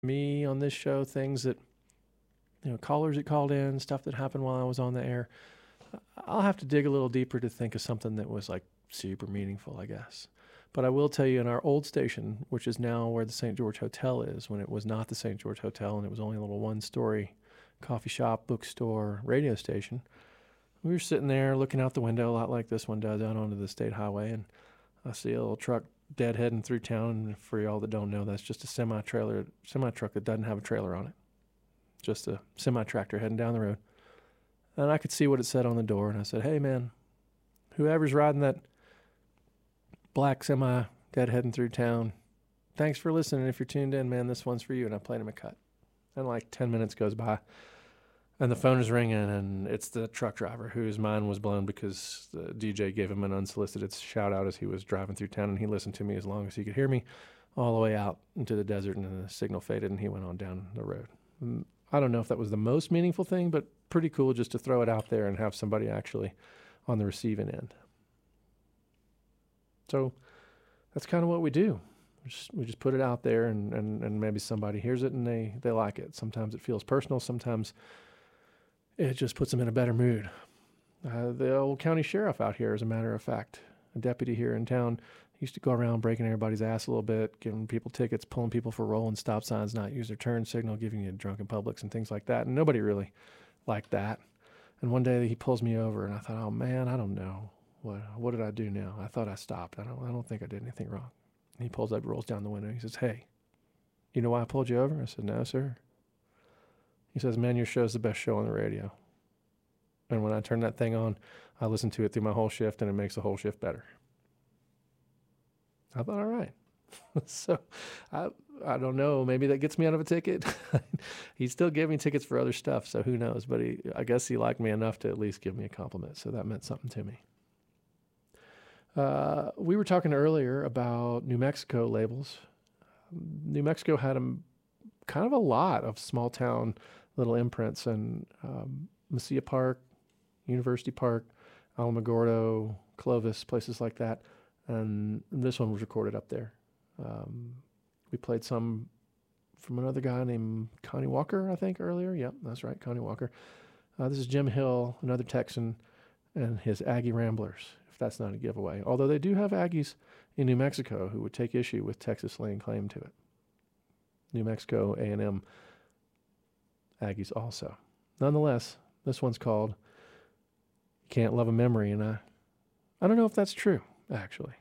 me on this show, things that, callers that called in, stuff that happened while I was on the air. I'll have to dig a little deeper to think of something that was like super meaningful, I guess. But I will tell you, in our old station, which is now where the St. George Hotel is, when it was not the St. George Hotel and it was only a little one-story coffee shop, bookstore, radio station, we were sitting there looking out the window a lot like this one does out onto the state highway, and I see a little truck deadheading through town. And for y'all that don't know, that's just a semi truck that doesn't have a trailer on it. Just a semi-tractor heading down the road. And I could see what it said on the door, and I said, "Hey, man, whoever's riding that black semi deadheading through town, thanks for listening. If you're tuned in, man, this one's for you." And I played him a cut. And like 10 minutes goes by, and the phone is ringing, and it's the truck driver whose mind was blown because the DJ gave him an unsolicited shout out as he was driving through town, and he listened to me as long as he could hear me all the way out into the desert, and then the signal faded, and he went on down the road. I don't know if that was the most meaningful thing, but pretty cool just to throw it out there and have somebody actually on the receiving end. So that's kind of what we do. We just put it out there, and maybe somebody hears it and they like it. Sometimes it feels personal. Sometimes it just puts them in a better mood. The old county sheriff out here, as a matter of fact, a deputy here in town, used to go around breaking everybody's ass a little bit, giving people tickets, pulling people for rolling stop signs, not use their turn signal, giving you drunken publics and things like that. And nobody really liked that. And one day he pulls me over, and I thought, oh man, I don't know. What did I do now? I thought I stopped. I don't think I did anything wrong. And he pulls up, rolls down the window. He says, "Hey, you know why I pulled you over?" I said, "No, sir." He says, "Man, your show's the best show on the radio. And when I turn that thing on, I listen to it through my whole shift, and it makes the whole shift better." I thought, all right. So I don't know. Maybe that gets me out of a ticket. He still gave me tickets for other stuff, so who knows? But I guess he liked me enough to at least give me a compliment, so that meant something to me. We were talking earlier about New Mexico labels. New Mexico had kind of a lot of small town little imprints, and Mesilla Park, University Park, Alamogordo, Clovis, places like that. And this one was recorded up there. We played some from another guy named Connie Walker, I think, earlier. Yep, that's right, Connie Walker. This is Jim Hill, another Texan, and his Aggie Ramblers, if that's not a giveaway. Although they do have Aggies in New Mexico who would take issue with Texas laying claim to it. New Mexico A&M Aggies also. Nonetheless, this one's called "Can't Love a Memory," and I don't know if that's true, actually.